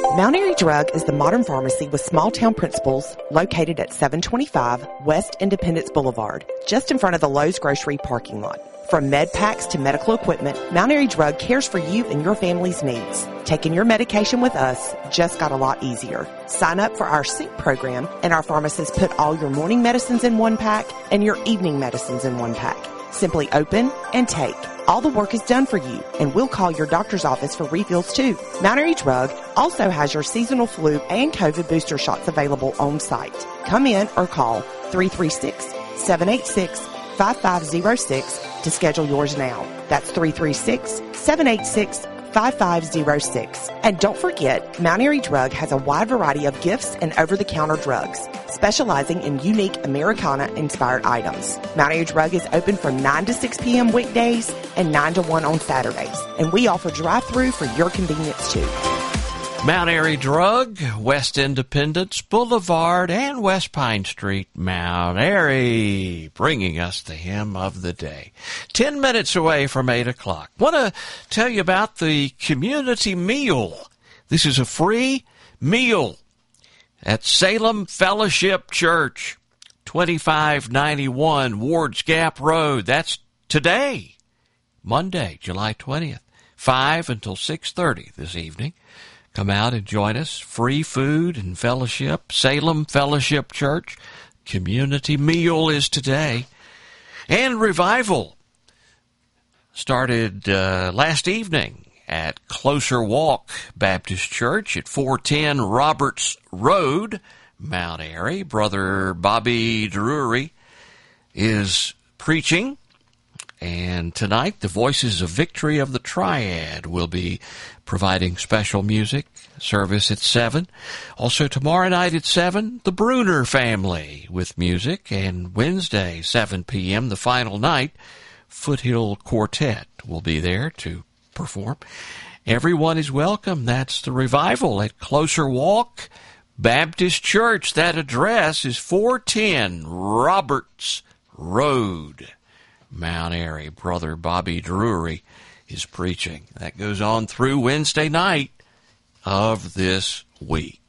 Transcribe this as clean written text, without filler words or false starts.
Mount Airy Drug is the modern pharmacy with small-town principles located at 725 West Independence Boulevard, just in front of the Lowe's Grocery parking lot. From med packs to medical equipment, Mount Airy Drug cares for you and your family's needs. Taking your medication with us just got a lot easier. Sign up for our Sync program, and our pharmacists put all your morning medicines in one pack and your evening medicines in one pack. Simply open and take. All the work is done for you, and we'll call your doctor's office for refills too. Mount Airy Drug also has your seasonal flu and COVID booster shots available on site. Come in or call 336-786-5506 to schedule yours now. That's 336-786-5506. And don't forget, Mount Airy Drug has a wide variety of gifts and over-the-counter drugs, specializing in unique Americana-inspired items. Mount Airy Drug is open from 9 to 6 p.m. weekdays and 9 to 1 on Saturdays. And we offer drive-through for your convenience, too. Mount Airy Drug, West Independence Boulevard, and West Pine Street, Mount Airy, bringing us the hymn of the day. 10 minutes away from 8 o'clock. Want to tell you about the community meal. This is a free meal at Salem Fellowship Church, 2591 Wards Gap Road. That's today, Monday, July 20th, 5 until 6:30 this evening. Come out and join us. Free food and fellowship. Salem Fellowship Church. Community meal is today. And revival started last evening at Closer Walk Baptist Church at 410 Roberts Road, Mount Airy. Brother Bobby Drury is preaching. And tonight, the Voices of Victory of the Triad will be providing special music, service at 7. Also tomorrow night at 7, the Bruner family with music. And Wednesday, 7 p.m., the final night, Foothill Quartet will be there to perform. Everyone is welcome. That's the revival at Closer Walk Baptist Church. That address is 410 Roberts Road, Mount Airy. Brother Bobby Drury is preaching. That goes on through Wednesday night of this week.